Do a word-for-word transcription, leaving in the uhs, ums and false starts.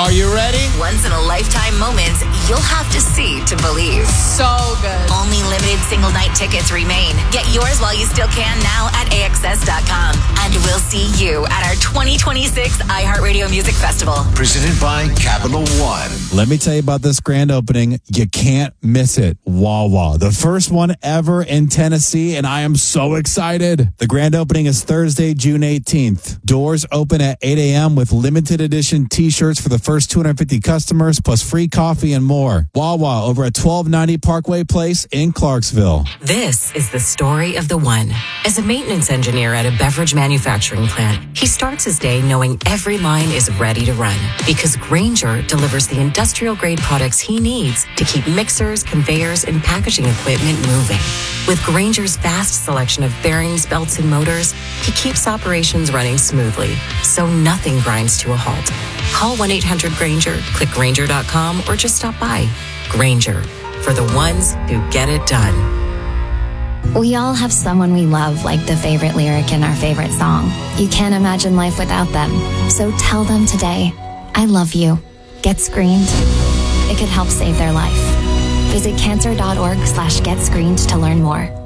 Are you ready? Once-in-a-lifetime moments you'll have to see to believe. So good. Only limited single-night tickets remain. Get yours while you still can now at A X S dot com. And we'll see you at our twenty twenty-six iHeartRadio Music Festival. Presented by Capital One. Let me tell you about this grand opening. You can't miss it. Wawa, the first one ever in Tennessee, and I am so excited. The grand opening is Thursday, June eighteenth. Doors open at eight a.m. with limited edition t-shirts for the first two hundred fifty customers, plus free coffee and more. Wawa over at twelve ninety Parkway Place in Clarksville. This is the story of the one. As a maintenance engineer at a beverage manufacturing plant, he starts his day knowing every line is ready to run because Grainger delivers the industrial-grade products he needs to keep mixers, conveyors, and packaging equipment moving. With Grainger's vast selection of bearings, belts, and motors, he keeps operations running smoothly, so nothing grinds to a halt. Call one eight hundred Grainger, click Grainger dot com, or just stop by. Grainger, for the ones who get it done. We all have someone we love, like the favorite lyric in our favorite song. You can't imagine life without them. So tell them today, I love you. Get screened. It could help save their life. Visit cancer dot org slash get screened to learn more.